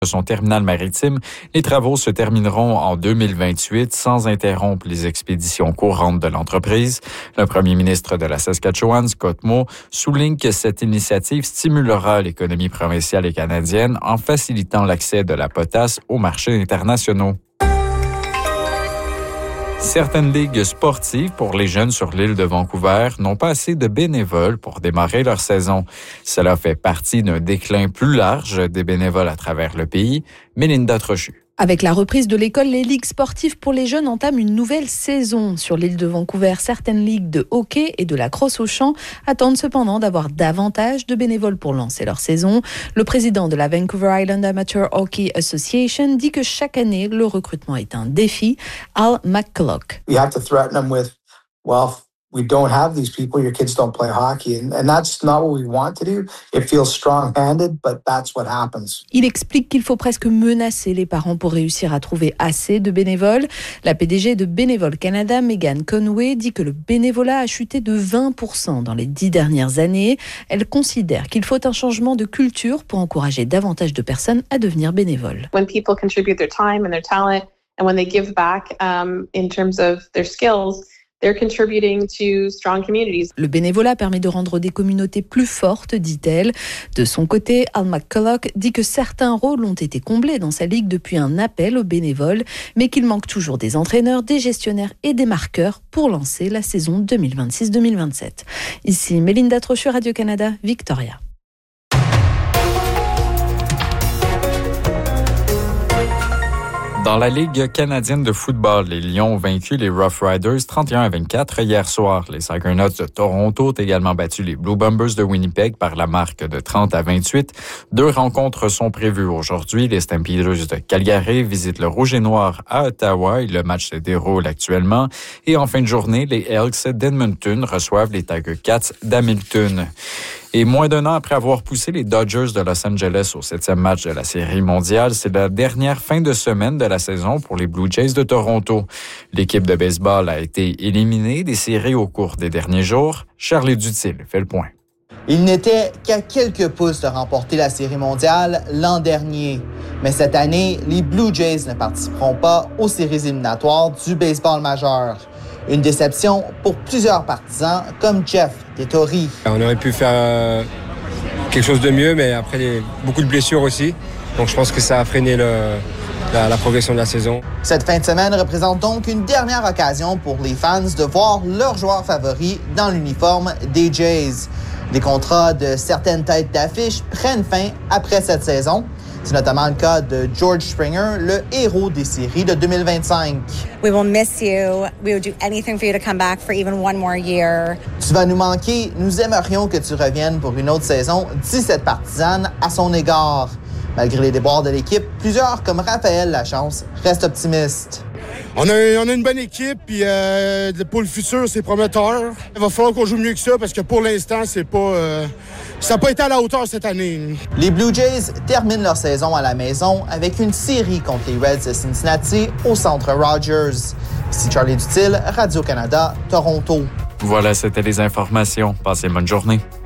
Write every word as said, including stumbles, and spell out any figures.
son terminal maritime. Les travaux se termineront en deux mille vingt-huit sans interrompre les expéditions courantes de l'entreprise. Le premier ministre de la Saskatchewan, Scott Moe, souligne que cette initiative stimulera l'économie provinciale et canadienne en facilitant l'accès de la potasse aux marchés internationaux. Certaines ligues sportives pour les jeunes sur l'île de Vancouver n'ont pas assez de bénévoles pour démarrer leur saison. Cela fait partie d'un déclin plus large des bénévoles à travers le pays. Mélinda Trochu. Avec la reprise de l'école, les ligues sportives pour les jeunes entament une nouvelle saison. Sur l'île de Vancouver, certaines ligues de hockey et de la crosse au champ attendent cependant d'avoir davantage de bénévoles pour lancer leur saison. Le président de la Vancouver Island Amateur Hockey Association dit que chaque année, le recrutement est un défi. Al McCulloch. You have to threaten them with, well, we don't have these people, your kids don't play hockey. And, and that's not what we want to do. It feels strong-handed, but that's what happens. Il explique qu'il faut presque menacer les parents pour réussir à trouver assez de bénévoles. La P D G de Bénévoles Canada, Megan Conway, dit que le bénévolat a chuté de vingt pour cent dans les dix dernières années. Elle considère qu'il faut un changement de culture pour encourager davantage de personnes à devenir bénévoles. When people contribute their time and their talent, and when they give back um, in terms of their skills, they're contributing to strong communities. Le bénévolat permet de rendre des communautés plus fortes, dit-elle. De son côté, Al McCulloch dit que certains rôles ont été comblés dans sa ligue depuis un appel aux bénévoles, mais qu'il manque toujours des entraîneurs, des gestionnaires et des marqueurs pour lancer la saison deux mille vingt-six deux mille vingt-sept. Ici Mélinda Trochu, Radio-Canada, Victoria. Dans la Ligue canadienne de football, les Lions ont vaincu les Rough Riders trente et un à vingt-quatre hier soir. Les Argonauts de Toronto ont également battu les Blue Bombers de Winnipeg par la marque de trente à vingt-huit. Deux rencontres sont prévues aujourd'hui. Les Stampeders de Calgary visitent le Rouge et Noir à Ottawa et le match se déroule actuellement. Et en fin de journée, les Elks d'Edmonton reçoivent les Tiger Cats d'Hamilton. Et moins d'un an après avoir poussé les Dodgers de Los Angeles au septième match de la Série mondiale, c'est la dernière fin de semaine de la saison pour les Blue Jays de Toronto. L'équipe de baseball a été éliminée des séries au cours des derniers jours. Charlie Dutil fait le point. Il n'était qu'à quelques pouces de remporter la Série mondiale l'an dernier. Mais cette année, les Blue Jays ne participeront pas aux séries éliminatoires du baseball majeur. Une déception pour plusieurs partisans comme Jeff Dettori. On aurait pu faire euh, quelque chose de mieux, mais après, les, beaucoup de blessures aussi. Donc, je pense que ça a freiné le, la, la progression de la saison. Cette fin de semaine représente donc une dernière occasion pour les fans de voir leurs joueurs favoris dans l'uniforme des Jays. Les contrats de certaines têtes d'affiche prennent fin après cette saison. C'est notamment le cas de George Springer, le héros des séries de deux mille vingt-cinq. We will miss you. We will do anything for you to come back for even one more year. Tu vas nous manquer. Nous aimerions que tu reviennes pour une autre saison, dit cette partisane à son égard. Malgré les déboires de l'équipe, plusieurs, comme Raphaël Lachance, restent optimistes. On a, on a une bonne équipe, puis euh, pour le futur, c'est prometteur. Il va falloir qu'on joue mieux que ça, parce que pour l'instant, c'est pas, euh, ça n'a pas été à la hauteur cette année. Les Blue Jays terminent leur saison à la maison avec une série contre les Reds de Cincinnati au Centre Rogers. Ici Charlie Dutil, Radio-Canada, Toronto. Voilà, c'était les informations. Passez une bonne journée.